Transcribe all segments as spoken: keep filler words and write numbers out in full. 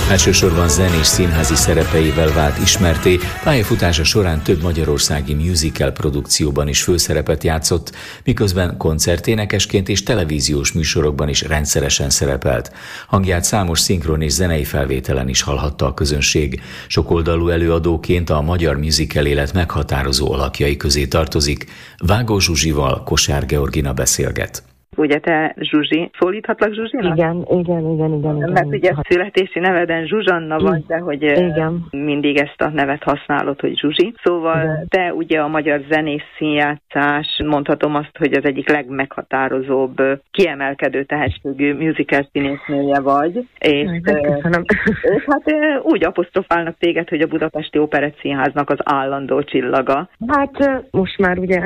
Elsősorban zenés színházi szerepeivel vált ismertté, pályafutása során több magyarországi musical produkcióban is főszerepet játszott, miközben koncerténekesként és televíziós műsorokban is rendszeresen szerepelt. Hangját számos szinkron és zenei felvételen is hallhatta a közönség. Sokoldalú előadóként a magyar musical élet meghatározó alakjai közé tartozik. Vágó Zsuzsival Kosár Georgina beszélget. Ugye te Zsuzsi, szólíthatlak Zsuzsinak? Igen, igen, igen, igen. igen Mert ugye születési neveden Zsuzsanna vagy, de hogy igen. mindig ezt a nevet használod, hogy Zsuzsi. Szóval igen. Te ugye a magyar zenés színjátszás, mondhatom azt, hogy az egyik legmeghatározóbb, kiemelkedő tehetségű musical színésznője vagy. És köszönöm. Hát úgy apostrofálnak téged, hogy a Budapesti Operettszínháznak az állandó csillaga. Hát most már ugye,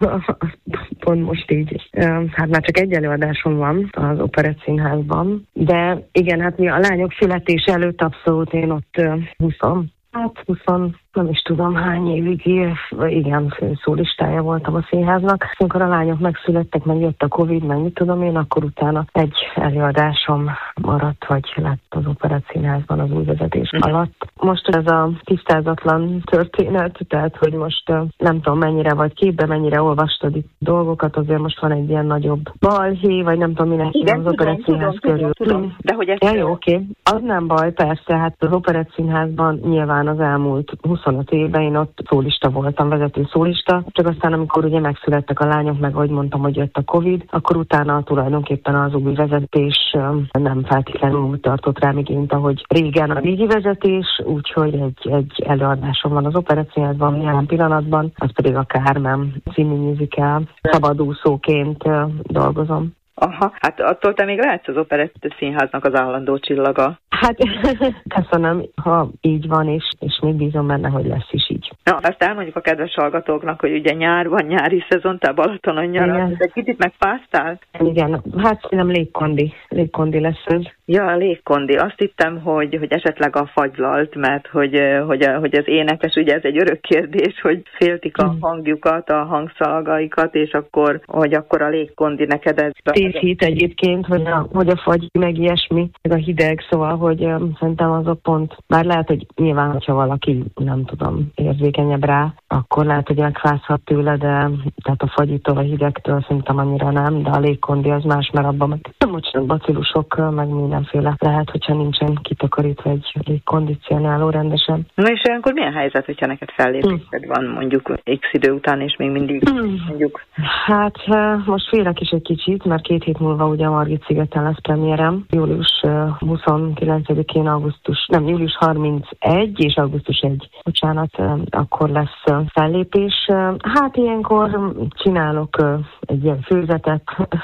pont most így, hát már csak egy előadásom van az Operettszínházban, de igen, hát mi a lányok születése előtt abszolút én ott húsz, hát húsz, nem is tudom hány évig, igen, szólistája voltam a színháznak. Amikor a lányok megszülettek, meg jött a Covid, meg mit tudom én, akkor utána egy előadásom maradt, vagy lett az Operettszínházban az új vezetés alatt. Most ez a tisztázatlan történet, tehát, hogy most nem tudom mennyire vagy képbe, mennyire olvastad itt dolgokat, azért most van egy ilyen nagyobb balhé, vagy nem tudom minek az Operettszínház körül. Tudom, de hogy ezt... Ja, jó, oké. Okay. Az nem baj, persze, hát az Operettszínházban nyilván az elmúlt huszonöt évben én ott szólista voltam, vezető szólista, csak aztán amikor ugye megszülettek a lányok, meg ahogy mondtam, hogy jött a Covid, akkor utána tulajdonképpen az új vezetés nem feltétlenül úgy tartott rám igényt, ahogy régen a régi vezetés, úgyhogy egy, egy előadásom van az Operettszínházban jelen pillanatban, az pedig a Carmen című musical, szabadúszóként dolgozom. Aha, hát attól te még lehetsz az Operettszínháznak az állandó csillaga. Hát köszönöm, ha így van, és, és még bízom benne, hogy lesz is így. Na, azt elmondjuk a kedves hallgatóknak, hogy ugye nyár van, nyári szezon, te Balatonon nyaralsz, egy kicsit megfáztál? Igen, hát nem légkondi, légkondi lesz ez. Ja, légkondi. Azt hittem, hogy, hogy esetleg a fagylalt, mert hogy, hogy, hogy az énekes, ugye ez egy örök kérdés, hogy féltik a hangjukat, a hangszalagaikat, és akkor, hogy akkor a légkondi neked ez... Tévhit egyébként, hogy a, hogy a fagy, meg ilyesmi, meg a hideg, szóval, hogy um, szerintem azok pont, bár lehet, hogy nyilván, hogyha valaki, nem tudom, érzékenyebb rá, akkor lehet, hogy megfázhat tőle, de tehát a fagyitól, a hidegtől szerintem annyira nem, de a légkondi az más, mert abban meg nem úgy bacillusok, meg mindenféle lehet, hogyha nincsen kitakarítva egy légkondicionáló rendesen. Na és olyankor milyen helyzet, hogyha neked fellépésed van mondjuk X idő után, és még mindig mondjuk? Hát most félek is egy kicsit, mert két hét múlva ugye a Margit szigeten lesz premierem. Július huszonkilencedikén, augusztus, nem, július harmincegy és augusztus elseje, bocsánat, akkor lesz fellépés. Hát ilyenkor csinálok egy ilyen főzetet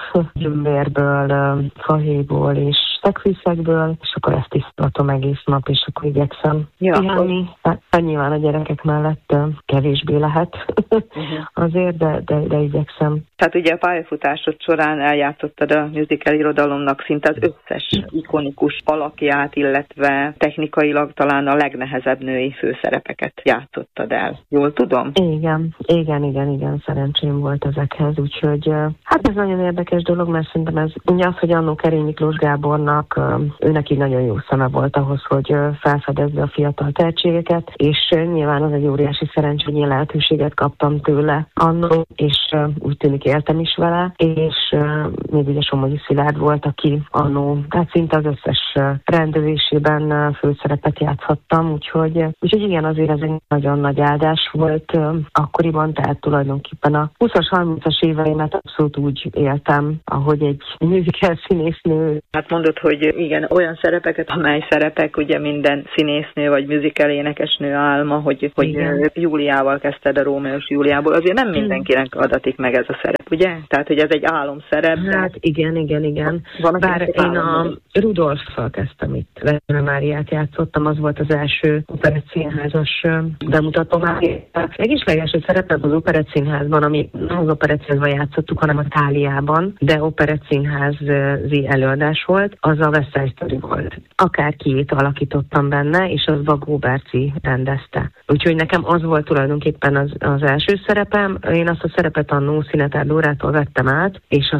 gyömbérből, fahéjból és szegfűszekből, és akkor ezt tisztalatom egész nap, és akkor igyekszem ja, pihenni. Hát nyilván a gyerekek mellett kevésbé lehet uh-huh. azért, de, de, de igyekszem. Tehát ugye a pályafutásod során eljátszottad a musical irodalomnak szinte az összes ikonikus alakját, illetve technikailag talán a legnehezebb női főszerepeket játszottad el. Jól tudom? Igen, igen, igen, igen, szerencsém volt ezekhez, úgyhogy hát ez nagyon érdekes dolog, mert szerintem ez ugye az, hogy annó Kerény Miklós Gábornak, őnek így nagyon jó szeme volt ahhoz, hogy felfedezze a fiatal tehetségeket, és nyilván az egy óriási szerencsé, hogy én lehetőséget kaptam tőle annó, és úgy tűnik éltem is vele, és még ugye Somogyi Szilárd volt, aki annó, tehát szinte az összes rendezésében főszerepet játszhattam, úgyhogy, úgyhogy igen, azért ez egy nagyon nagy áldás volt akkoriban, tehát tulajdonképpen a húszas, harmincas éveimet abszolút úgy éltem, ahogy egy musical színésznő. Hát mondod, hogy igen, olyan szerepeket, amely szerepek ugye minden színésznő vagy musical énekesnő álma, hogy, hogy Júliával kezdted a Rómeós Júliából, azért nem mindenkinek adatik meg ez a szerep, ugye? Tehát, hogy ez egy álomszerep. Hát igen, igen, igen. Van, bár én a Rudolffal kezdtem itt, Verona Máriát játszottam, az volt az első operettszínházas bemutató. Egész legelső szerepem az Operettszínházban, ami nem az Operettszínházban játszottuk, hanem a Táliában, de operettszínházi előadás volt, az a West Side Story volt. Akár két alakítottam benne, és az Bagó Berci rendezte. Úgyhogy nekem az volt tulajdonképpen az, az első szerepem. Én azt a szerepet annó Szinetár Dórától vettem át, és aztán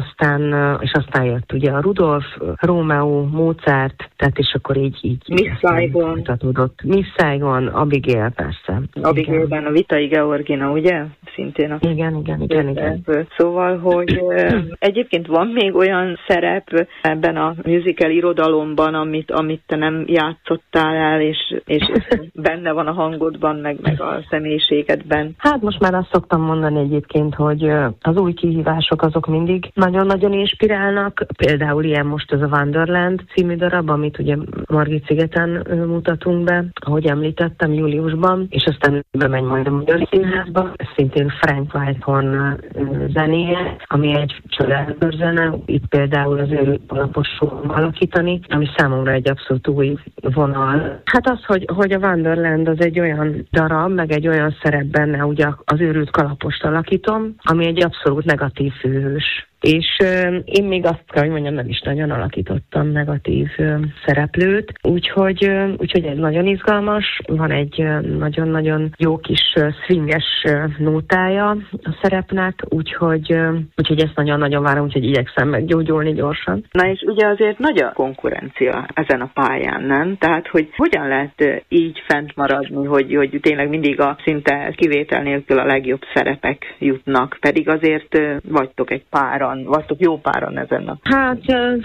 aztán, és aztán jött ugye a Rudolf, Rómeó, Mozart, tehát és akkor így így Miss Saigon. Mutatódott. Miss Saigon, Abigail persze. Abigailben a Vitai Georgina, ugye? Szintén a... Igen, igen, igen, igen. Szóval, hogy egyébként van még olyan szerep ebben a musical irodalomban, amit, amit te nem játszottál el, és, és benne van a hangodban, meg, meg a személyiségedben? Hát most már azt szoktam mondani egyébként, hogy az új kihívások azok mindig nagyon-nagyon inspirálnak. Például ilyen most ez a Wonderland című darab, amit ugye Margit-szigeten mutatunk be, ahogy említettem, júliusban, és aztán bemegy majd a Magyar Színházba. Ez szintén Frank Whitehorn zenéje, ami egy csodálatos zene. Itt például az ő alapos fogom alakítani, ami számomra egy abszolút új vonal. Hát az, hogy, hogy a Wonderland az egy olyan darab, meg egy olyan szerep benne, ugye az őrült kalapost alakítom, ami egy abszolút negatív főhős. És euh, én még azt kell, hogy mondjam, nem is nagyon alakítottam negatív euh, szereplőt, úgyhogy, euh, úgyhogy ez nagyon izgalmas, van egy euh, nagyon-nagyon jó kis uh, swinges uh, nótája a szerepnek, úgyhogy, uh, úgyhogy ezt nagyon-nagyon várom, úgyhogy igyekszem meggyógyulni gyorsan. Na és ugye azért nagy a konkurencia ezen a pályán, nem? Tehát, hogy hogyan lehet így fent maradni, hogy, hogy tényleg mindig a szinte kivétel nélkül a legjobb szerepek jutnak, pedig azért uh, vagytok egy pára, vagytok jó páran ezen a... Hát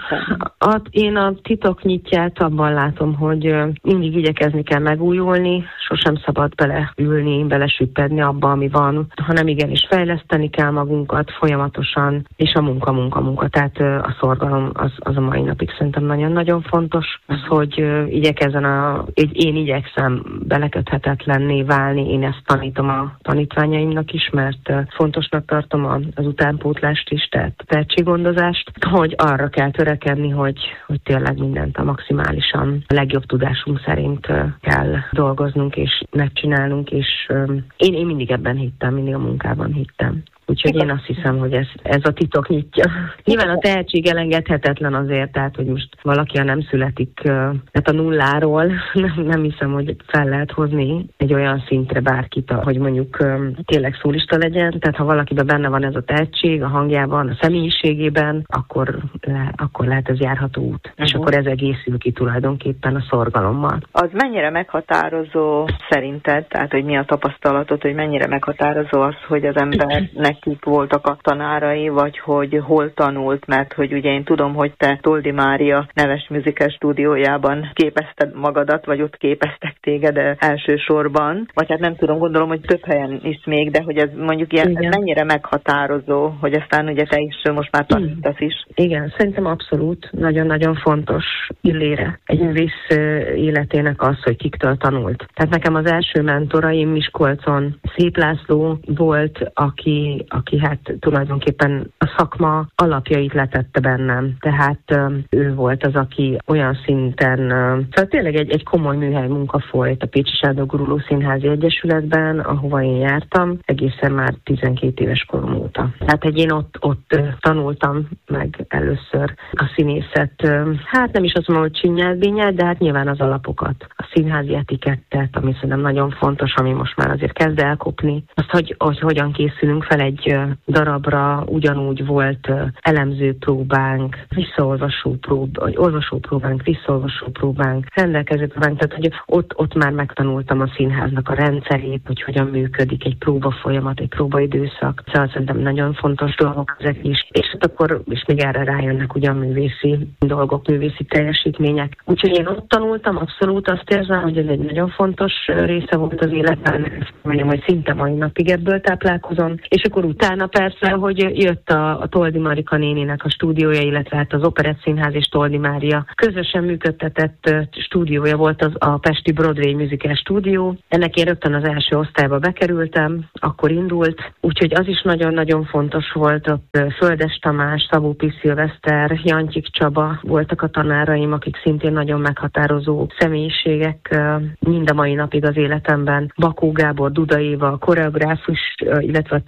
a, én a titok nyitját abban látom, hogy mindig igyekezni kell megújulni, sosem szabad beleülni, belesüppedni abba, ami van, hanem igenis fejleszteni kell magunkat folyamatosan, és a munka, munka, munka. Tehát a szorgalom az, az a mai napig szerintem nagyon-nagyon fontos, az, hogy igyekezzen a, én igyekszem beleköthetetlenné válni, én ezt tanítom a tanítványaimnak is, mert fontosnak tartom az utánpótlást is, tehát tehetséggondozást, hogy arra kell törekedni, hogy, hogy tényleg mindent a maximálisan a legjobb tudásunk szerint kell dolgoznunk és megcsinálnunk, és én, én mindig ebben hittem, mindig a munkában hittem. Úgyhogy én azt hiszem, hogy ez, ez a titok nyitja. Nyilván a tehetség elengedhetetlen azért, tehát, hogy most valaki, ha nem születik hát a nulláról, nem, nem hiszem, hogy fel lehet hozni egy olyan szintre bárkit, hogy mondjuk tényleg szólista legyen. Tehát ha valakiben benne van ez a tehetség, a hangjában, a személyiségében, akkor, le, akkor lehet ez járható út. Uh-huh. És akkor ez egészül ki tulajdonképpen a szorgalommal. Az mennyire meghatározó szerinted, tehát hogy mi a tapasztalatod, hogy mennyire meghatározó az, hogy az embernek kik voltak a tanárai, vagy hogy hol tanult, mert hogy ugye én tudom, hogy te Toldi Mária neves musical stúdiójában képezted magadat, vagy ott képeztek téged elsősorban, vagy hát nem tudom, gondolom, hogy több helyen is még, de hogy ez mondjuk ilyen, ez mennyire meghatározó, hogy aztán ugye te is most már tanítasz is. Igen, szerintem abszolút nagyon-nagyon fontos illére egy művész életének az, hogy kiktől tanult. Tehát nekem az első mentoraim Miskolcon Szép László volt, aki aki hát tulajdonképpen a szakma alapjait letette bennem. Tehát ő volt az, aki olyan szinten, szóval tényleg egy, egy komoly műhely munka folyt a Pécsi Sándor Guruló Színházi Egyesületben, ahova én jártam, egészen már tizenkét éves korom óta. Tehát egy én ott, ott tanultam meg először a színészet, hát nem is azt mondom, hogy csinyát-bínyát, de hát nyilván az alapokat, a színházi etikettet, ami szerintem nagyon fontos, ami most már azért kezd elkopni. Azt, hogy, hogy hogyan készülünk fel egy darabra, ugyanúgy volt elemző próbánk, visszaolvasó próbánk, olvasó próbánk, visszaolvasó próbánk, rendelkező próbánk, tehát hogy ott, ott már megtanultam a színháznak a rendszerét, hogy hogyan működik egy próba folyamat, egy próbaidőszak. Szóval szerintem nagyon fontos dolgok ezek is, és hát akkor is még erre rájönnek ugyan művészi dolgok, művészi teljesítmények. Úgyhogy én ott tanultam, abszolút azt érzem, hogy ez egy nagyon fontos része volt az életben, mondjam, hogy szinte mai napig ebből táplálkozom, és akkor utána persze, hogy jött a, a Toldi Marika néninek a stúdiója, illetve hát az Operett Színház és Toldi Mária közösen működtetett stúdiója volt az a Pesti Broadway Musical Stúdió. Ennek én rögtön az első osztályba bekerültem, akkor indult, úgyhogy az is nagyon-nagyon fontos volt. Ott Földes Tamás, Szabó P. Szilveszter, Jantyik Csaba voltak a tanáraim, akik szintén nagyon meghatározó személyiségek mind a mai napig az életemben. Bakó Gábor, Duda Éva, a koreográfus, illetve a tánc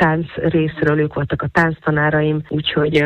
részről, ők voltak a tánctanáraim, úgyhogy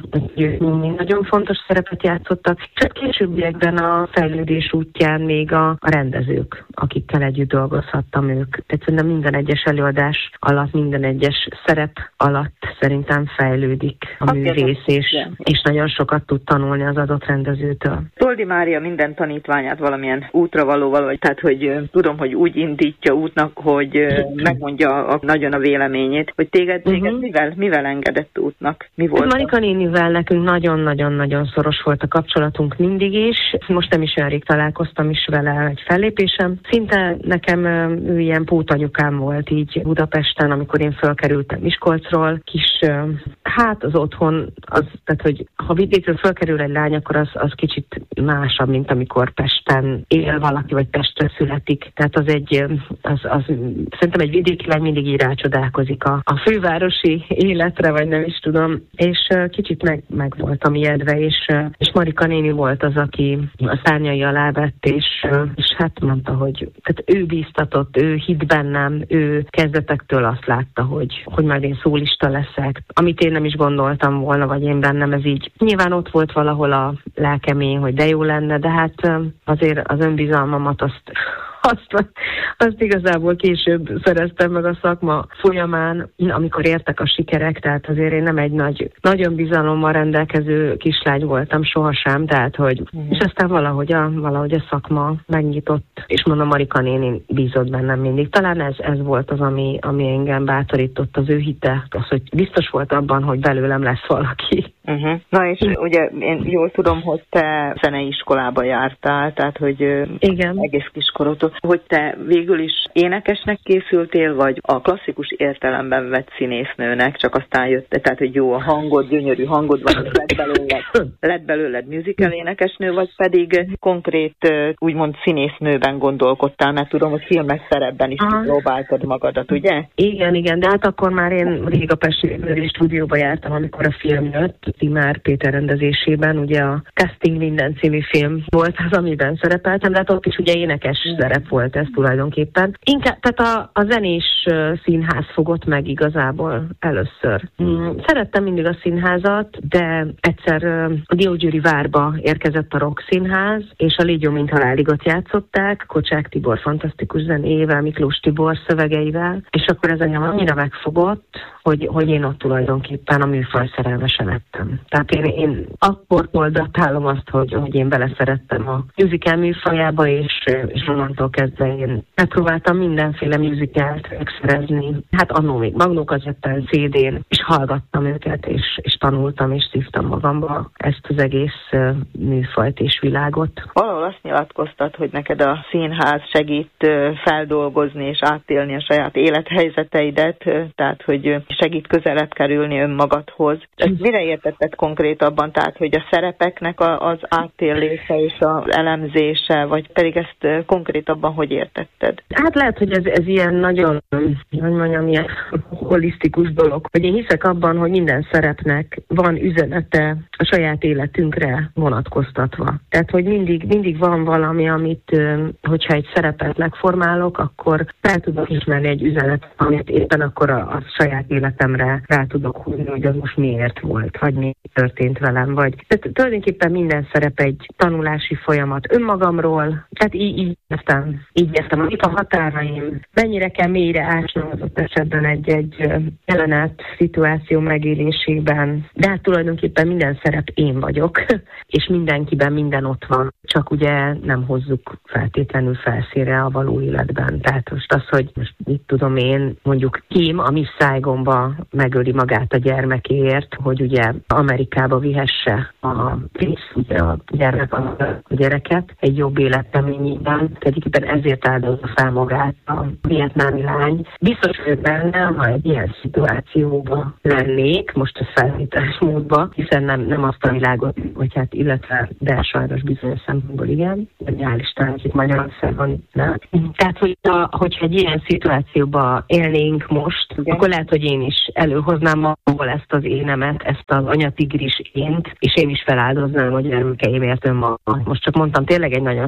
ők nagyon fontos szerepet játszottak. Csak későbbiekben a fejlődés útján még a, a rendezők, akikkel együtt dolgozhattam ők. Tehát szerintem minden egyes előadás alatt, minden egyes szerep alatt szerintem fejlődik a művész, és, és nagyon sokat tud tanulni az adott rendezőtől. Toldy Mária minden tanítványát valamilyen útra való valahogy, tehát hogy tudom, hogy úgy indítja útnak, hogy megmondja a, nagyon a véleményét, hogy téged, téged uh-huh. mivel, mivel engedett útnak? Mi volt? Marika nénivel nekünk nagyon-nagyon-nagyon szoros volt a kapcsolatunk mindig is. Most nem is olyan rég találkoztam is vele egy fellépésem. Szinte nekem ő ilyen pótanyukám volt így Budapesten, amikor én fölkerültem Miskolcról. Kis, hát az otthon, az, tehát hogy ha vidékről fölkerül egy lány, akkor az, az kicsit másabb, mint amikor Pesten él valaki, vagy Pestre születik. Tehát az egy, az, az szerintem egy vidéki lány mindig így rácsodálkozik a, a fővárosi életre, vagy nem is tudom. És uh, kicsit meg, meg voltam ijedve, és, uh, és Marika néni volt az, aki a szárnyai alá vett, és, uh, és hát mondta, hogy tehát ő bíztatott, ő hitt bennem, ő kezdetektől azt látta, hogy, hogy majd én szólista leszek. Amit én nem is gondoltam volna, vagy én bennem ez így. Nyilván ott volt valahol a lelkemén, hogy de jó lenne, de hát uh, azért az önbizalmamat azt Azt, azt igazából később szereztem meg a szakma folyamán, amikor értek a sikerek, tehát azért én nem egy nagy, nagyon bizalommal rendelkező kislány voltam sohasem, tehát hogy, mm. és aztán valahogy a, valahogy a szakma megnyitott, és mondom, Marika néni bízott bennem mindig. Talán ez, ez volt az, ami, ami engem bátorított, az ő hite, az, hogy biztos volt abban, hogy belőlem lesz valaki. Uh-huh. Na és ugye én jól tudom, hogy te zeneiskolába jártál, tehát hogy igen. Egész kiskorodtól, hogy te végül is énekesnek készültél, vagy a klasszikus értelemben vett színésznőnek, csak aztán jött, tehát hogy jó a hangod, gyönyörű hangod van, lett belőled, lett belőled musical énekesnő, vagy pedig konkrét úgymond színésznőben gondolkodtál, mert tudom, hogy filmes szerepben is próbáltad magadat, ugye? Igen, igen, de hát akkor már én rég a Pesti stúdióba jártam, amikor a film jött, Timár Péter rendezésében, ugye a Casting Minden című film volt az, amiben szerepeltem, de hát ott is ugye énekes szerep volt ez tulajdonképpen. Inkább, tehát a, a zenés színház fogott meg igazából először. Mm, szerettem mindig a színházat, de egyszer a Diósgyőri várba érkezett a Rock Színház, és a Légy mint halálig ott játszották, Kocsák Tibor fantasztikus zenéjével, Miklós Tibor szövegeivel, és akkor ez engem annyira megfogott, hogy, hogy én ott tulajdonképpen a műfaj szerelmese lettem. Tehát én, én akkor datálom azt, hogy, hogy én beleszerettem a musical műfajába, és, és onnantól kezdve én megpróbáltam mindenféle musicalt megszerezni. Hát annó még magnókazettán, cé dén, és hallgattam őket, és, és tanultam, és szívtam magamba ezt az egész műfajt és világot. Valahol azt nyilatkoztat, hogy neked a színház segít feldolgozni és átélni a saját élethelyzeteidet, tehát hogy segít közelebb kerülni önmagadhoz. Ezt mire értetted konkrétabban? Tehát, hogy a szerepeknek az átélése és az elemzése, vagy pedig ezt konkrétabban hogy értetted? Hát lehet, hogy ez, ez ilyen nagyon, hogy mondjam, ilyen holisztikus dolog, hogy én hiszek abban, hogy minden szerepnek van üzenete a saját életünkre vonatkoztatva. Tehát, hogy mindig, mindig van valami, amit, hogyha egy szerepet megformálok, akkor fel tudok ismerni egy üzenetet, amit éppen akkor a, a saját életemre rá tudok húzni, hogy az most miért volt, vagy mi történt velem, vagy tehát tulajdonképpen minden szerep egy tanulási folyamat önmagamról, tehát így, így értem, így értem, hogy itt a határaim, mennyire kell mélyre ásnom adott esetben egy-egy jelenet, szituáció megélésében, de hát tulajdonképpen minden szerep én vagyok, és mindenkiben minden ott van, csak ugye nem hozzuk feltétlenül felszínre a való életben. Tehát most az, hogy most mit tudom én, mondjuk Kim a Miss Saigonba megöli magát a gyermekéért, hogy ugye Amerikába vihesse a pénzt, ugye a gyermek a gyereket egy jobb életreményében, egyébként ezért áldozza fel magát a vietnámi lány. Biztos vagyok benne, ha egy ilyen szituációban lennék, most a felvételes módban, hiszen nem, nem azt a világot, vagy hát illetve, de sajnos bizonyos szempontból igen, vagy hál' Istennek itt Magyarországon nem. Tehát, hogy a, hogyha egy ilyen szituációban élnénk most, igen, akkor lehet, hogy én is előhoznám magamból ezt az énemet, ezt az anyatigris ént, és én is feláldoznám a gyermekeimért önmagam. Most csak mondtam tényleg egy nagyon szélsőséges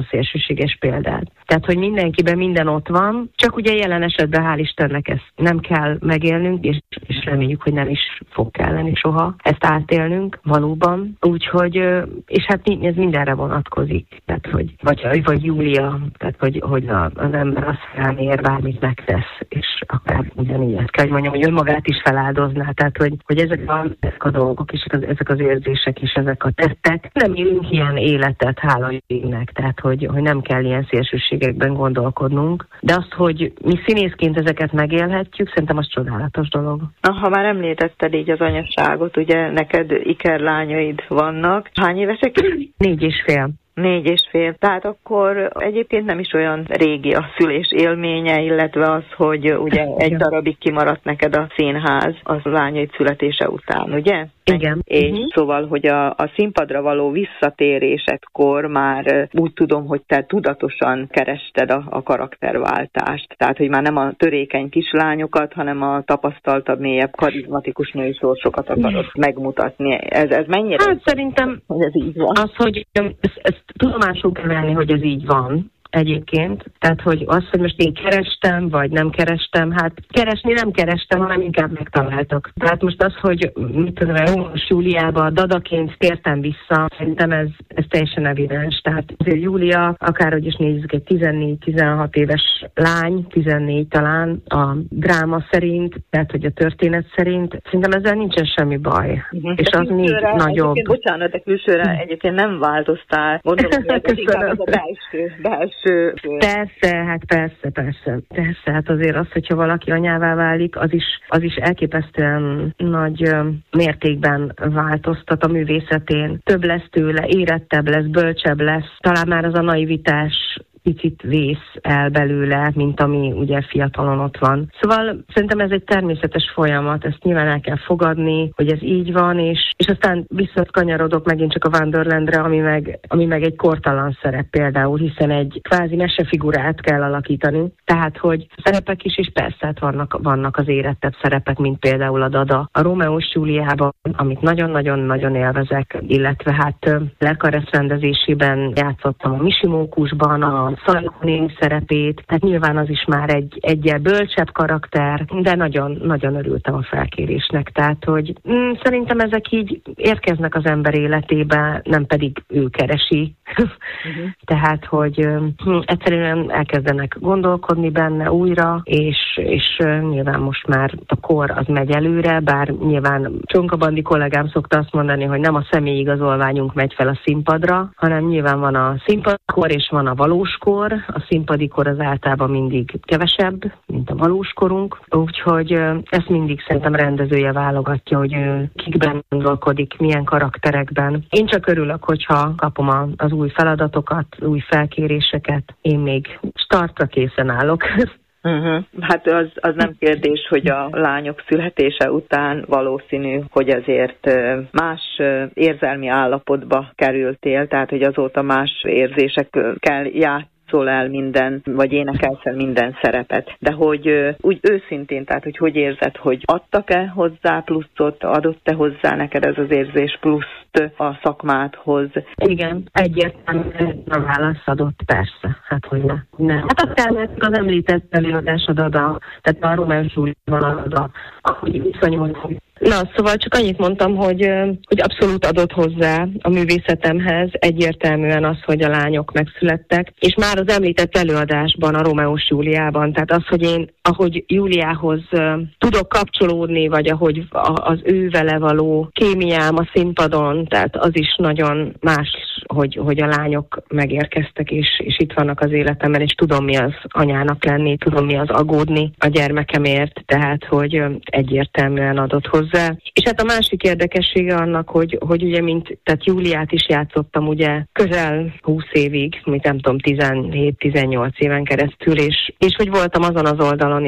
szélsőséges példát. Tehát, hogy mindenkiben minden ott van, csak ugye jelen esetben hál' Istennek ezt nem kell megélnünk, és, és reméljük, hogy nem is fog kelleni soha ezt átélnünk valóban. Úgyhogy, és hát ez mindenre vonatkozik. Tehát, hogy vagy, vagy Júlia, tehát, hogy, hogy az ember azt felmér, bármit megtesz, és akár ugyanígy ezt kell, hogy mondjam, hogy önmagát is feláldozná. Tehát, hogy, hogy ezek, a, ezek a dolgok, és ezek az érzések, és ezek a tettek, nem élünk ilyen életet, hála Istennek. Tehát, hogy, hogy nem kell ilyen szélsőségekben gondolkodnunk. De azt, hogy mi színészként ezeket megélhetjük, szerintem az csodálatos dolog. Na, ha már említetted így az anyaságot, ugye neked ikerlányaid vannak. Hány évesek? Négy és fél. Négy és fél. Tehát akkor egyébként nem is olyan régi a szülés élménye, illetve az, hogy ugye egy darabig kimaradt neked a színház az lányaid születése után, ugye? Igen. És uh-huh. szóval, hogy a, a színpadra való visszatérésedkor már úgy tudom, hogy te tudatosan kerested a, a karakterváltást. Tehát, hogy már nem a törékeny kislányokat, hanem a tapasztaltabb, mélyebb, karizmatikus női sorsokat akarod megmutatni. Ez, ez mennyire? Hát szerintem hogy ez így van? Az, hogy ezt, ezt tudomásul kell venni, hogy ez így van. Egyébként. Tehát, hogy az, hogy most én kerestem, vagy nem kerestem, hát keresni nem kerestem, hanem inkább megtaláltak. Tehát most az, hogy mit tudom, Rómeós Júliába dadaként tértem vissza, szerintem ez, ez teljesen evidens. Tehát azért Júlia, akárhogy is nézzük, egy tizennégy-tizenhat éves lány, tizennégy talán a dráma szerint, tehát, hogy a történet szerint, szerintem ezzel nincsen semmi baj. Uh-huh. És az még nagyobb. Bocsánat, de külsőre egyébként nem változtál. Gondolom, hogy ez inkább az a belső, belső Persze, hát persze, persze. Persze, hát azért az, hogyha valaki anyává válik, az is, az is elképesztően nagy mértékben változtat a művészetén. Több lesz tőle, érettebb lesz, bölcsebb lesz, talán már az a naivitás picit vész el belőle, mint ami ugye fiatalon ott van. Szóval szerintem ez egy természetes folyamat, ezt nyilván el kell fogadni, hogy ez így van, és, és aztán visszakanyarodok megint csak a Wonderlandre, ami meg, ami meg egy kortalan szerep például, hiszen egy kvázi mesefigurát kell alakítani. Tehát, hogy szerepek is, és persze hát vannak, vannak az érettebb szerepek, mint például a Dada a Rómeós Júliában, amit nagyon-nagyon-nagyon élvezek, illetve hát Lerkaresz rendezésében játszottam a Misimókusban, a Szalkó néni szerepét, tehát nyilván az is már egy egyel bölcsebb karakter, de nagyon, nagyon örültem a felkérésnek. Tehát, hogy mm, szerintem ezek így érkeznek az ember életébe, nem pedig ő keresi. Uh-huh. Tehát, hogy hm, egyszerűen elkezdenek gondolkodni benne újra, és, és nyilván most már a kor az megy előre, bár nyilván Csonkabandi kollégám szokta azt mondani, hogy nem a személyigazolványunk megy fel a színpadra, hanem nyilván van a színpadkor és van a valós kor. A színpadi kor az általában mindig kevesebb, mint a valós korunk, úgyhogy ezt mindig szerintem rendezője válogatja, hogy ő kikben gondolkodik, milyen karakterekben. Én csak örülök, hogyha kapom a, az új feladatokat, új felkéréseket, én még startra készen állok. Uh-huh. Hát az, az nem kérdés, hogy a lányok születése után valószínű, hogy azért más érzelmi állapotba kerültél, tehát hogy azóta más érzésekkel játszol el minden, vagy énekelsz el minden szerepet. De hogy úgy őszintén, tehát hogy hogy érzed, hogy adtak-e hozzá pluszot, adott-e hozzá neked ez az érzés pluszt a szakmádhoz? Igen, egyértelműen a válasz adott, persze. Hát hogy ne. ne. Hát aztán az említett előadásod oda, tehát a Rómeós Júliában oda, ahogy viszonyultam. Na, szóval csak annyit mondtam, hogy, hogy abszolút adott hozzá a művészetemhez egyértelműen az, hogy a lányok megszülettek, és már az említett előadásban, a Rómeós Júliában, tehát az, hogy én, ahogy Júliához tudok kapcsolódni, vagy ahogy az ő vele való kémiám a színpadon, tehát az is nagyon más, hogy, hogy a lányok megérkeztek, és, és itt vannak az életemben, és tudom, mi az anyának lenni, tudom, mi az aggódni a gyermekemért, tehát, hogy egyértelműen adott hozzá. És hát a másik érdekessége annak, hogy, hogy ugye, mint, tehát Júliát is játszottam ugye közel húsz évig, mint nem tudom, tizenhét-tizennyolc éven keresztül, és, és hogy voltam azon az oldalon is,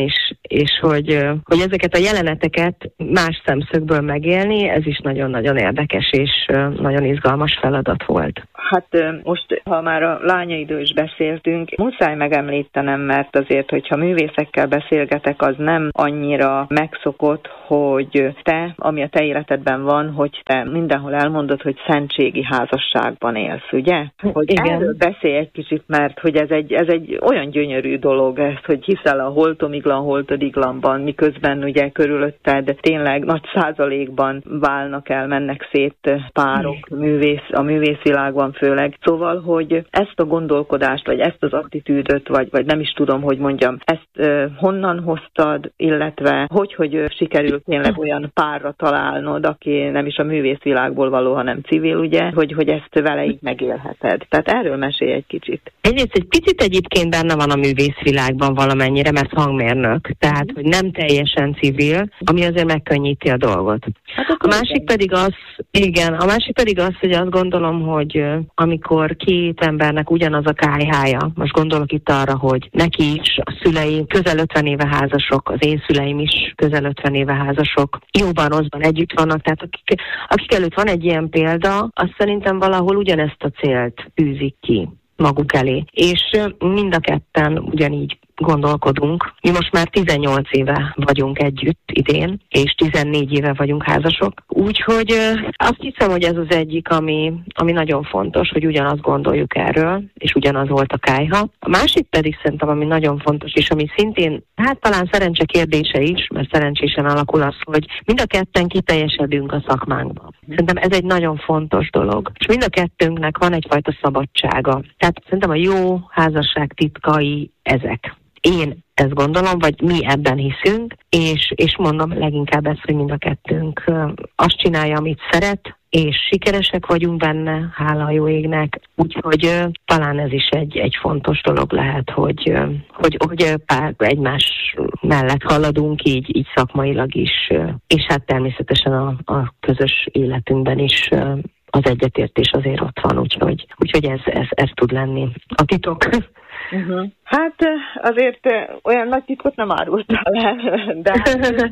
és hogy, hogy ezeket a jeleneteket más szemszögből megélni, ez is nagyon-nagyon érdekes és nagyon izgalmas feladat volt. Hát most, ha már a lányaidő is beszéltünk, muszáj megemlítenem, mert azért, hogyha művészekkel beszélgetek, az nem annyira megszokott, hogy te, ami a te életedben van, hogy te mindenhol elmondod, hogy szentségi házasságban élsz, ugye? Hogy igen. Erről beszélj egy kicsit, mert hogy ez egy, ez egy olyan gyönyörű dolog, ez, hogy hiszel a holtomiglan, holtodiglanban, miközben ugye körülötted tényleg nagy százalékban válnak el, mennek szét párok művész, a művészvilágban főleg. Szóval, hogy ezt a gondolkodást, vagy ezt az attitűdöt, vagy, vagy nem is tudom, hogy mondjam, ezt uh, honnan hoztad, illetve hogy, hogy uh, sikerül tényleg olyan párra találnod, aki nem is a művészvilágból való, hanem civil, ugye, hogy, hogy ezt vele így megélheted. Tehát erről mesélj egy kicsit. Egyrészt egy picit egyébként benne van a művészvilágban valamennyire, mert hangmérnök, tehát hogy nem teljesen civil, ami azért megkönnyíti a dolgot. Hát a másik pedig az, igen, a másik pedig az, hogy azt gondolom, hogy amikor két embernek ugyanaz a kályhája, most gondolok itt arra, hogy neki is, a szüleim közel ötven éve házasok, az én szüleim is közel ötven éve házasok, jóban, rosszban együtt vannak, tehát akik, akik előtt van egy ilyen példa, azt szerintem valahol ugyanezt a célt tűzik ki maguk elé. És mind a ketten ugyanígy gondolkodunk. Mi most már tizennyolc éve vagyunk együtt idén, és tizennégy éve vagyunk házasok. Úgyhogy azt hiszem, hogy ez az egyik, ami, ami nagyon fontos, hogy ugyanazt gondoljuk erről, és ugyanaz volt a kályha. A másik pedig szerintem, ami nagyon fontos, és ami szintén, hát talán szerencse kérdése is, mert szerencsésen alakul az, hogy mind a ketten kiteljesedünk a szakmánkban. Szerintem ez egy nagyon fontos dolog. És mind a kettőnknek van egyfajta szabadsága. Tehát szerintem a jó házasság titkai ezek. Én ezt gondolom, vagy mi ebben hiszünk, és, és mondom leginkább ezt, hogy mind a kettőnk azt csinálja, amit szeret, és sikeresek vagyunk benne, hála a jó égnek, úgyhogy talán ez is egy, egy fontos dolog lehet, hogy, hogy, hogy pár egymás mellett haladunk, így, így szakmailag is, és hát természetesen a, a közös életünkben is az egyetértés azért ott van, úgyhogy, úgyhogy ez, ez, ez tud lenni a titok. Uh-huh. Hát azért olyan nagy titkot nem árultál el, de...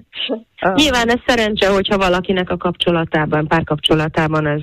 Nyilván ez szerencse, hogyha valakinek a kapcsolatában, párkapcsolatában ez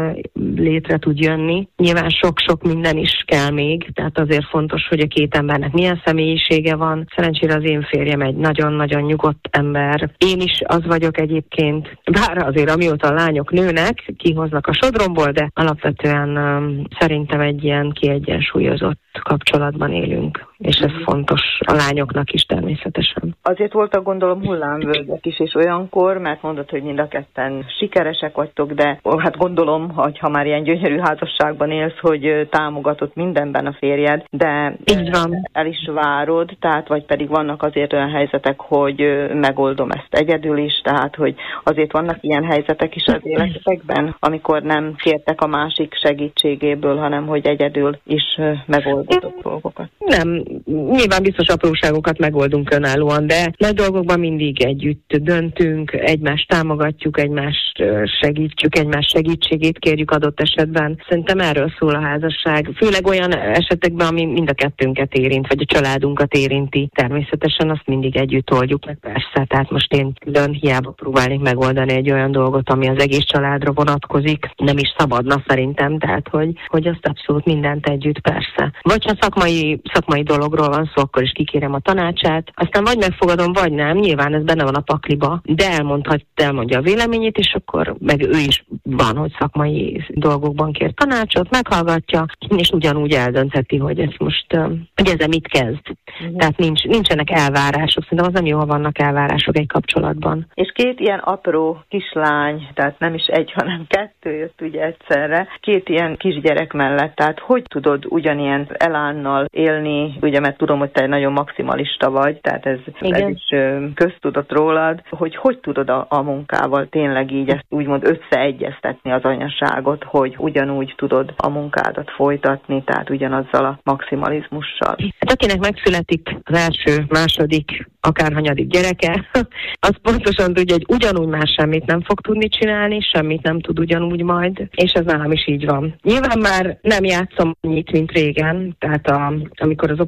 létre tud jönni. Nyilván sok-sok minden is kell még, tehát azért fontos, hogy a két embernek milyen személyisége van. Szerencsére az én férjem egy nagyon-nagyon nyugodt ember. Én is az vagyok egyébként, bár azért amióta a lányok nőnek, kihoznak a sodromból, de alapvetően um, szerintem egy ilyen kiegyensúlyozott kapcsolatban élünk, és ez fontos a lányoknak is természetesen. Azért voltak gondolom hullámvölgyek is, és olyankor, mert mondod, hogy mind a ketten sikeresek vagytok, de hát gondolom, hogy ha már ilyen gyönyörű házasságban élsz, hogy támogatott mindenben a férjed, de így van. El is várod, tehát vagy pedig vannak azért olyan helyzetek, hogy megoldom ezt egyedül is, tehát hogy azért vannak ilyen helyzetek is az életekben, amikor nem kértek a másik segítségéből, hanem hogy egyedül is megoldotok dolgokat. Nem, nyilván biztos apróságokat megoldunk önállóan, de nagy dolgokban mindig együtt döntünk, egymást támogatjuk, egymást segítjük, egymás segítségét kérjük adott esetben. Szerintem erről szól a házasság, főleg olyan esetekben, ami mind a kettőnket érint, vagy a családunkat érinti. Természetesen azt mindig együtt oldjuk meg, persze. Tehát most én külön hiába próbálnék megoldani egy olyan dolgot, ami az egész családra vonatkozik. Nem is szabadna szerintem, tehát hogy, hogy azt abszolút mindent együtt, persze. Vagy ha szakmai, szakmai dologról van szó, akkor is kikérem a tanácsát. Aztán vagy megfogadom, vagy nem. Nyilván ez benne van a pakliba, de elmondhat, elmondja a véleményét, és akkor meg ő is van, hogy szakmai dolgokban kér tanácsot, meghallgatja, és ugyanúgy eldöntheti, hogy ez most, hogy ezzel mit kezd. Uh-huh. Tehát nincs, nincsenek elvárások. Szerintem az nem jó, ha vannak elvárások egy kapcsolatban. És két ilyen apró kislány, tehát nem is egy, hanem kettő jött ugye egyszerre, két ilyen kisgyerek mellett, tehát hogy tudod ugyanilyen elánnal élni, ugye, mert tudom, hogy te egy nagyon maximalista vagy, tehát ez, ez is köztudott rólad, hogy hogy tudod a, a munkával tényleg így ezt úgymond összeegyeztetni az anyaságot, hogy ugyanúgy tudod a munkádat folytatni, tehát ugyanazzal a maximalizmussal. Hát akinek megszületik az első, második, akárhanyadik gyereke, az pontosan tudja, hogy ugyanúgy már semmit nem fog tudni csinálni, semmit nem tud ugyanúgy majd, és ez nálam is így van. Nyilván már nem játszom annyit, mint régen, tehát a, amikor az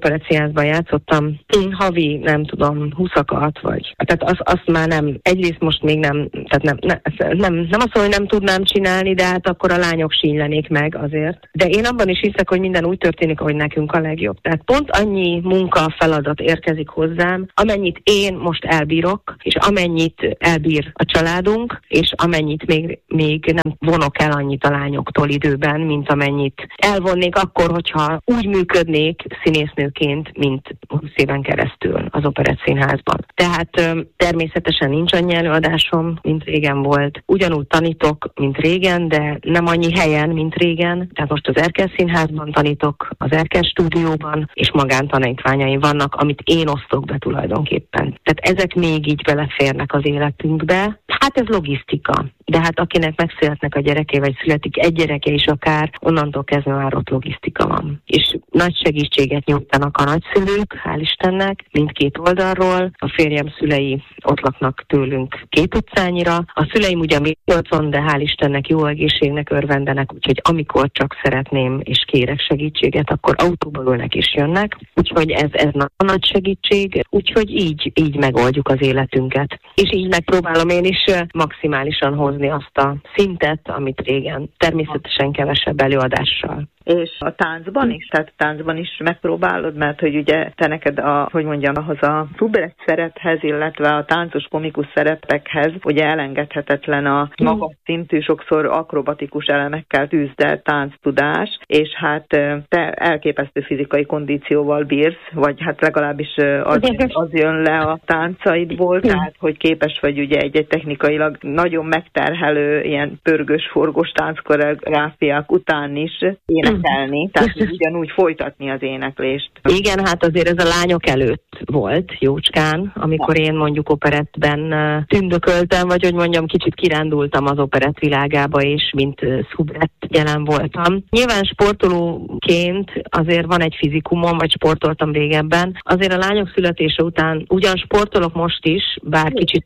operettszínházban játszottam, havi, nem tudom, huszakat, vagy... Tehát azt, azt már nem, egyrészt most még nem, tehát nem, nem, nem, nem azt mondom, hogy nem tudnám csinálni, de hát akkor a lányok sínylenék meg azért. De én abban is hiszek, hogy minden úgy történik, ahogy nekünk a legjobb. Tehát pont annyi munka, feladat érkezik hozzám, amennyit én most elbírok, és amennyit elbír a családunk, és amennyit még, még nem vonok el annyit a lányoktól időben, mint amennyit elvonnék akkor, hogyha úgy működnék színésznőként, mint húsz éven keresztül az Operettszínházban. Tehát természetesen nincs annyi előadásom, mint régen volt. Ugyanúgy tanítok, mint régen, de nem annyi helyen, mint régen. Tehát most az Erkel Színházban tanítok, az Erkel stúdióban, és magántanítványaim vannak, amit én osztok be tulajdonképpen. Tehát ezek még így beleférnek az életünkbe. Hát ez logisztika. De hát akinek megszületnek a gyerekei, vagy születik egy gyereke is akár, onnantól kezdve már ott logisztika van. És nagy segítséget nyújtanak a nagyszülők, hál' Istennek, mindkét oldalról. A férjem szülei ott laknak tőlünk két utcányira. A szüleim ugyan Miskolcon, de hál' Istennek jó egészségnek örvendenek, úgyhogy amikor csak szeretném és kérek segítséget, akkor autóba ülnek és jönnek. Úgyhogy ez, ez nagyon nagy segítség, úgyhogy így, így megoldjuk az életünket. És így megpróbálom én is maximálisan hozni azt a szintet, amit régen, természetesen kevesebb előadással. És a táncban is, tehát a táncban is megpróbálod, mert hogy ugye te neked a, hogy mondjam, ahhoz a szubrett szerephez, illetve a táncos komikus szerepekhez ugye elengedhetetlen a magas szintű, sokszor akrobatikus elemekkel tűzdelt tánctudás, és hát te elképesztő fizikai kondícióval bírsz, vagy hát legalábbis az, az jön le a táncaidból, tehát hogy képes vagy ugye egy-egy technikailag nagyon megterhelő, ilyen pörgős, forgós tánckoreográfiák után is énekelni, tehát ugyanúgy folytatni az éneklést. Igen, hát azért ez a lányok előtt volt jócskán, amikor én mondjuk operettben tündököltem, vagy hogy mondjam, kicsit kirándultam az operett világába, és mint szubrett jelen voltam. Nyilván sportolóként azért van egy fizikumom, vagy sportoltam régebben. Azért a lányok születése után ugyan sportolok most is, bár kicsit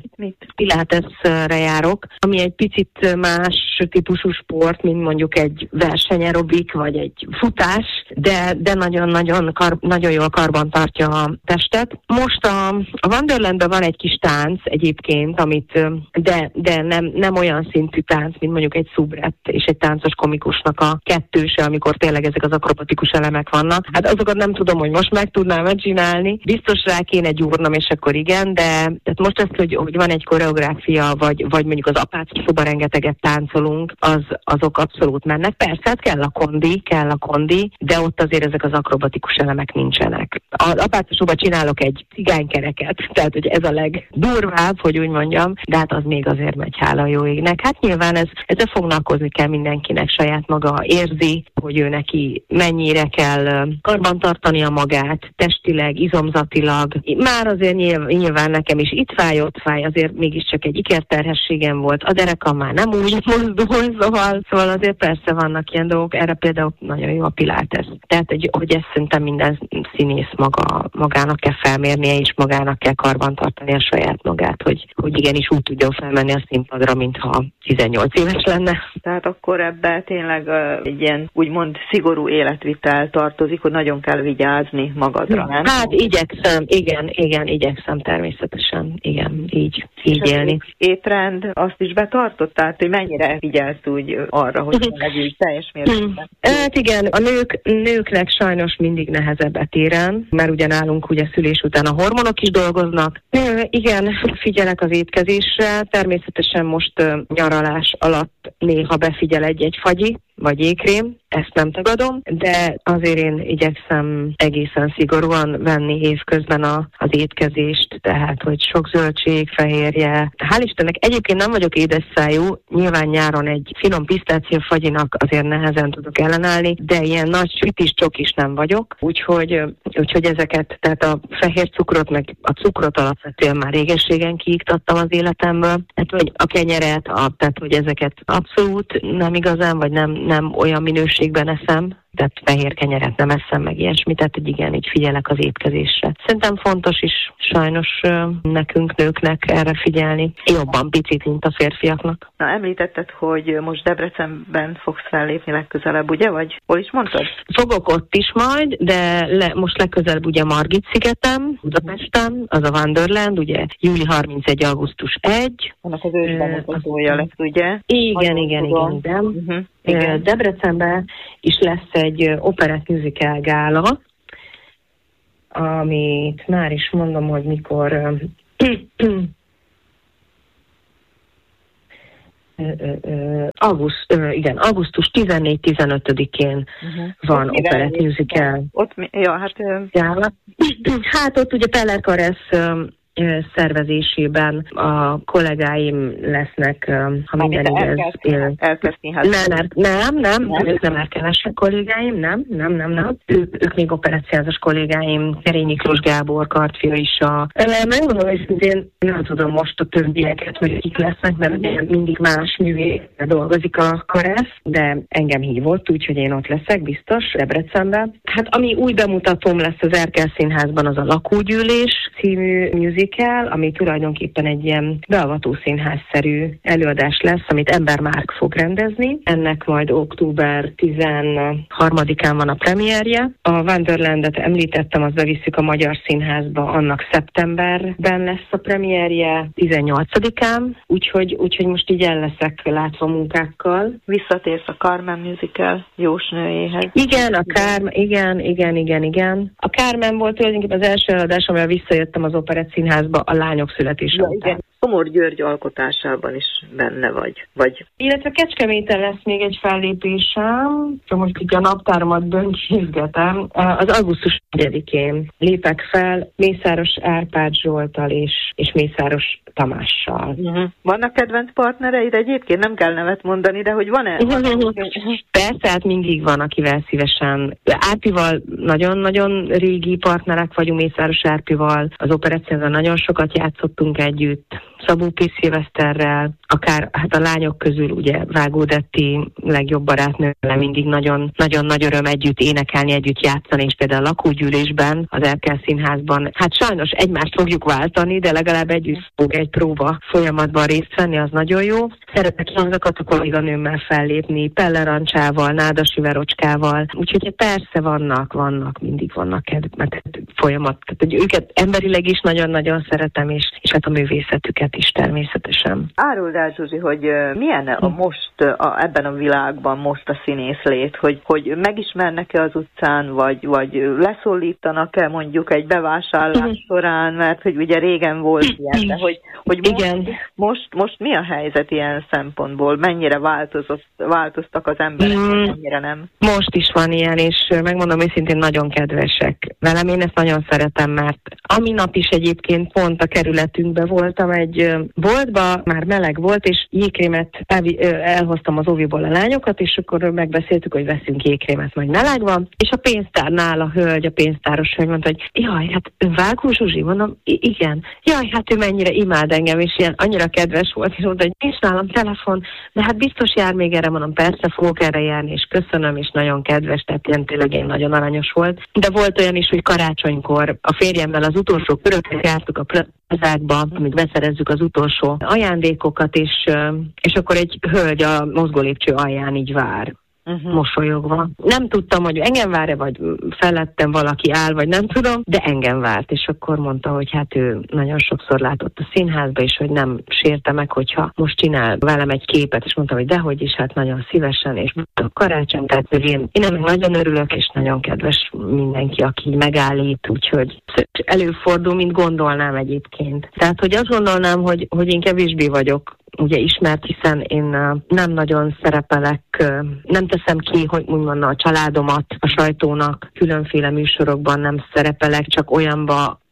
pilatesre járok, ami egy picit más típusú sport, mint mondjuk egy versenyerobik, vagy egy futás, de, de nagyon-nagyon kar, nagyon jól karban tartja a testet. Most a, a Wonderlandben van egy kis tánc egyébként, amit, de, de nem, nem olyan szintű tánc, mint mondjuk egy szubrett és egy táncos komikusnak a kettőse, amikor tényleg ezek az akrobatikus elemek vannak. Hát azokat nem tudom, hogy most meg tudnám csinálni. Biztos rá kéne gyúrnom, és akkor igen, de tehát most ezt, hogy, hogy van egy koreográfia, vagy, vagy mondjuk az apácsi szoba rengeteget táncolunk, az, azok abszolút mennek. Persze, hát kell a kondi, kell a kondi, de ott azért ezek az akrobatikus elemek nincsenek. Az apácsi szoba csinálok egy cigánykereket, tehát hogy ez a legdurvább, hogy úgy mondjam, de hát az még azért megy, hála jó égnek. Hát nyilván ez, ezzel foglalkozni kell mindenkinek, saját maga érzi, hogy ő neki mennyire kell karbantartania magát, testileg, izomzatilag. Már azért nyilván, nyilván nekem is itt fáj, ott fáj, azért mégiscsak egy ikerterhességem volt, a derekam már nem úgy mozdul, szóval, szóval azért persze vannak ilyen dolgok, erre például nagyon jó a pilates. Tehát, hogy, hogy ezt szerintem minden színész maga, magának kell felmérnie, és magának kell karbantartani a saját magát, hogy, hogy igenis úgy tudjon felmenni a színpadra, mintha tizennyolc éves lenne. Tehát akkor ebbe tényleg uh, egy ilyen úgymond szigorú életvitel tartozik, hogy nagyon kell vigyázni magadra, nem? Hát igyekszem, igen, igen, igyekszem természetesen, igen, így, így élni. Étrend azt is betartott, tehát hogy mennyire figyelsz úgy arra, hogy tényleg így teljes mértékben? Hát igen, a nők, nőknek sajnos mindig nehezebb etéren, mert ugye nálunk ugye szülés után a hormonok is dolgoznak. Igen, figyelek az étkezésre, természetesen most nyaralás alatt néha befigyel egy-egy fagyi, vagy ékrém, ezt nem tagadom, de azért én igyekszem egészen szigorúan venni évközben a, az étkezést, tehát hogy sok zöldség, fehérje. Hál' Istennek egyébként nem vagyok édesszájú, nyilván nyáron egy finom pisztáciafagyinak azért nehezen tudok ellenállni, de ilyen nagy sütis csokis nem vagyok, úgyhogy, úgyhogy ezeket, tehát a fehér cukrot, meg a cukrot alapvetően már régességen kiiktattam az életemből, tehát hogy a kenyeret, a, tehát hogy ezeket abszolút nem igazán, vagy nem, nem olyan minőségben eszem, tehát fehér kenyeret nem eszem meg ilyesmi, tehát hogy igen, így figyelek az étkezésre. Szerintem fontos is sajnos nekünk, nőknek erre figyelni. Jobban picit, mint a férfiaknak. Na, említetted, hogy most Debrecenben fogsz fellépni legközelebb, ugye? Vagy hol is mondtad? Fogok ott is majd, de le, most legközelebb ugye Margit-szigetem, Budapesten, az a Wonderland, ugye júli harmincegy augusztus egy. Annak az ősbemutatója lesz, ugye? Igen, igen, igen, igen. Uh-huh. igen. Debrecenben is lesz egy operett musical gála, amit már is mondom, hogy mikor Auguszt, igen, augusztus tizennégy-tizenötödikén uh-huh. van operett musical. Ott mi? Ja, hát... gála. Hát ott ugye Peller Karesz szervezésében a kollégáim lesznek, ha minden igaz. Nem, nem, nem, nem, ők nem erkenesek kollégáim, nem, nem, nem, nem. Ők, ők még operáciázas kollégáim, Kerény Miklós Gábor, Kartfia is a... Megmondom, hogy én nem tudom most a többieket, hogy kik lesznek, mert mindig más művészre dolgozik a Karesz, de engem hívott, úgyhogy én ott leszek, biztos, Debrecenben. Hát ami új bemutatóm lesz az Erkel Színházban, az a Lakógyűlés című musical, kell, ami tulajdonképpen egy ilyen beavató színházszerű előadás lesz, amit Ember Márk fog rendezni. Ennek majd október tizenharmadikán van a premierje. A Wonderlandet említettem, azt bevisszük a Magyar Színházba, annak szeptemberben lesz a premierje, tizennyolcadikán, úgyhogy, úgyhogy most így el leszek látva munkákkal. Visszatérsz a Carmen musical jósnőjéhez. Igen, a Carmen, igen, igen, igen, igen. A Carmen volt tulajdonképpen az első előadás, amivel visszajöttem az Operett Színházba a lányok születése ja, után. Komor György alkotásában is benne vagy. vagy. Illetve Kecskeméten lesz még egy fellépésem, most így a naptáramat bönkésgetem. Az augusztus negyedikén lépek fel Mészáros Árpád Zsolttal és, és Mészáros Tamással. Uh-huh. Vannak kedvenc partnereid? Egyébként nem kell nevet mondani, de hogy van-e? Persze, hát mindig van, akivel szívesen. Árpival nagyon-nagyon régi partnerek vagyunk, Mészáros Árpival. Az Operetszínházban nagyon sokat játszottunk együtt. Szabó P. Szilveszterrel, akár hát a lányok közül ugye Vágó Detti legjobb barátnőle mindig nagyon, nagyon nagy öröm együtt énekelni, együtt játszani, és például a Lakógyűlésben, az Erkel Színházban. Hát sajnos egymást fogjuk váltani, de legalább együtt fog egy próba folyamatban részt venni, az nagyon jó. Szeretek azokat a kolléganőmmel fellépni, Peller Ancsával, Nádas Süverocskával, úgyhogy persze vannak, vannak, mindig vannak kedvet, folyamat. Tehát, hogy őket emberileg is nagyon-nagyon szeretem, és, és hát a művészetüket is természetesen. Áruld el, Zsuzsi, hogy milyen a most a, ebben a világban most a színészlét, hogy, hogy megismernek-e az utcán, vagy, vagy leszólítanak-e mondjuk egy bevásárlás során, mert hogy ugye régen volt ilyen, de hogy, hogy most, Igen. Most, most mi a helyzet ilyen szempontból? Mennyire változott, változtak az emberek, mm. mennyire nem? Most is van ilyen, és megmondom őszintén, nagyon kedvesek velem. Én ezt nagyon szeretem, mert ami nap is egyébként pont a kerületünkben voltam egy boltba, már meleg volt, és jégkrémet elhoztam az óviból a lányokat, és akkor megbeszéltük, hogy veszünk jégkrémet, majd meleg van, és a pénztárnál a hölgy, a pénztáros hölgy mondta, hogy jaj, hát ön Vágó Zsuzsi? Mondom, igen. Jaj, hát ő mennyire imád engem, és ilyen annyira kedves volt, és mondta, hogy nincs nálam telefon, de hát biztos jár még erre, mondom, persze fogok erre járni, és köszönöm, és nagyon kedves, tehát ilyen tényleg én nagyon aranyos volt. De volt olyan is, hogy karácsonykor a férjemmel az utolsó körökre jártuk a plazákba, amíg beszerezzük az utolsó ajándékokat, és, és akkor egy hölgy a mozgólépcső alján így vár. Uh-huh. Mosolyogva. Nem tudtam, hogy engem vár-e, vagy felettem valaki áll, vagy nem tudom, de engem várt, és akkor mondta, hogy hát ő nagyon sokszor látott a színházba, és hogy nem sérte meg, hogyha most csinál velem egy képet, és mondta, hogy dehogy is, hát nagyon szívesen, és a karácsony, tehát én, én nem nagyon örülök, és nagyon kedves mindenki, aki megállít, úgyhogy előfordul, mint gondolnám egyébként. Tehát, hogy azt gondolnám, hogy, hogy én kevésbé vagyok ugye ismert, hiszen én nem nagyon szerepelek, nem teszem ki, hogy úgymond a családomat a sajtónak, különféle műsorokban nem szerepelek, csak olyanba,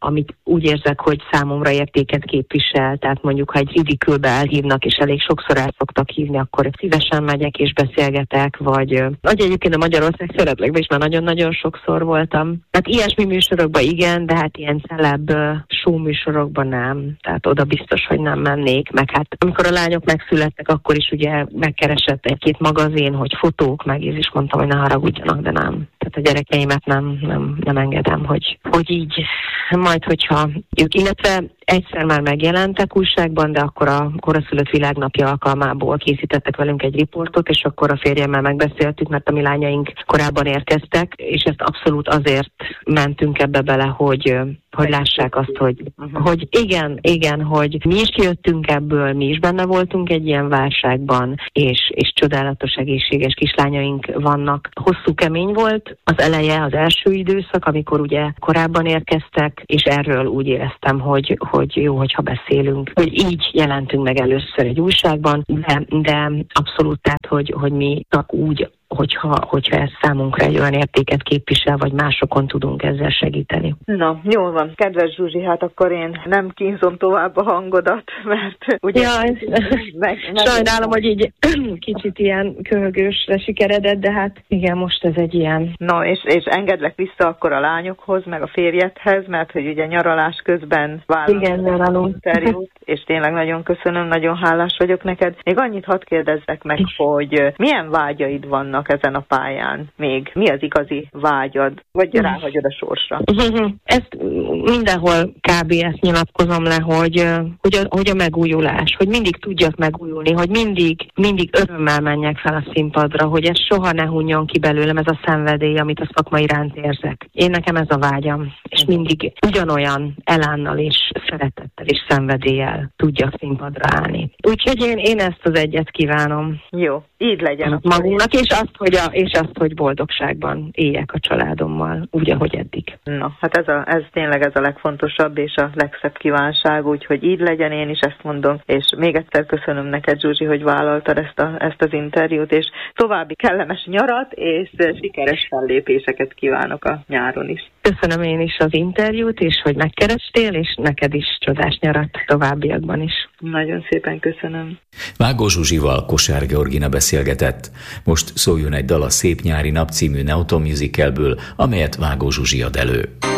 amit úgy érzek, hogy számomra értéket képvisel. Tehát mondjuk, ha egy ridikülbe elhívnak, és elég sokszor el szoktak hívni, akkor szívesen megyek és beszélgetek, vagy, vagy egyébként a Magyarország Szeretlekben is már nagyon-nagyon sokszor voltam. Tehát ilyesmi műsorokban igen, de hát ilyen celeb show műsorokban nem. Tehát oda biztos, hogy nem mennék. Meg hát amikor a lányok megszülettek, akkor is ugye megkeresett egy-két magazin, hogy fotók, meg és is mondtam, hogy ne haragudjanak, de nem. Tehát a gyerekeimet nem, nem, nem engedem, hogy, hogy így majd, hogyha ők, illetve egyszer már megjelentek újságban, de akkor a koraszülött világnapja alkalmából készítettek velünk egy riportot, és akkor a férjemmel megbeszéltük, mert a mi lányaink korábban érkeztek, és ezt abszolút azért mentünk ebbe bele, hogy hogy lássák azt, hogy, uh-huh. hogy igen, igen, hogy mi is kijöttünk ebből, mi is benne voltunk egy ilyen válságban, és, és csodálatos, egészséges kislányaink vannak. Hosszú, kemény volt az eleje, az első időszak, amikor ugye korábban érkeztek, és erről úgy éreztem, hogy, hogy jó, hogyha beszélünk, hogy így jelentünk meg először egy újságban, de, de abszolút, tehát, hogy, hogy mi csak úgy, hogyha, hogyha ez számunkra egy olyan értéket képvisel, vagy másokon tudunk ezzel segíteni. Na, jól van. Kedves Zsuzsi, hát akkor én nem kínzom tovább a hangodat, mert ugye... Jaj, meg, meg sajnálom, hogy így kicsit ilyen köhögősre sikeredett, de hát igen, most ez egy ilyen... Na, és, és engedlek vissza akkor a lányokhoz, meg a férjedhez, mert hogy ugye nyaralás közben vállalom interjút, és tényleg nagyon köszönöm, nagyon hálás vagyok neked. Még annyit hadd kérdezzek meg, hogy milyen vágyaid vannak ezen a pályán még? Mi az igazi vágyad? Vagy ráhagyod a sorsra? Ezt mindenhol kb. Ezt nyilatkozom le, hogy, hogy, a, hogy a megújulás, hogy mindig tudjak megújulni, hogy mindig, mindig örömmel menjek fel a színpadra, hogy ez soha ne hunjon ki belőlem, ez a szenvedély, amit a szakma iránt érzek. Én nekem ez a vágyam, és mindig ugyanolyan elánnal és szeretettel és szenvedéllyel tudjak színpadra állni. Úgyhogy én, én ezt az egyet kívánom. Jó, így legyen. Magunknak, és azt, hogy a, és azt, hogy boldogságban éljek a családommal, úgy, ahogy eddig. Na, hát ez, a, ez tényleg ez a legfontosabb és a legszebb kívánság, úgyhogy így legyen, én is ezt mondom, és még egyszer köszönöm neked, Zsuzsi, hogy vállaltad ezt, a, ezt az interjút, és további kellemes nyarat, és sikeres fellépéseket kívánok a nyáron is. Köszönöm én is az interjút, és hogy megkerestél, és neked is csodás nyarat továbbiakban is. Nagyon szépen köszönöm. Vágó Zsuzsival Kosár Georgina beszélgetett. Most szóljon egy dal a Szép nyári nap című Neoton musicalből, amelyet Vágó Zsuzsi ad elő.